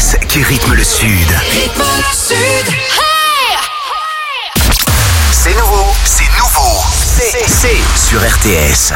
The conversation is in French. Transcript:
mix qui rythme le Sud. Rythme le Sud. C'est nouveau, c'est sur RTS.